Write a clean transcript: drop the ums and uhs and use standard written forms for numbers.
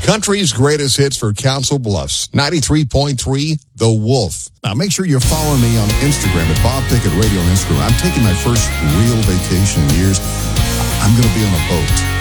Country's greatest hits for Council Bluffs. 93.3 The Wolf. Now, make sure you're following me on Instagram at Bob Pickett Radio on Instagram. I'm taking my first real vacation in years. I'm going to be on a boat.